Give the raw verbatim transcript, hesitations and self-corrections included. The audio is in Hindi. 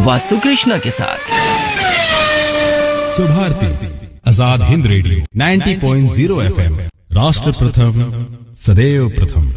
वास्तु कृष्णा के साथ। Subharti Azad Hind radio ninety point zero FM, राष्ट्र प्रथम सदैव प्रथम।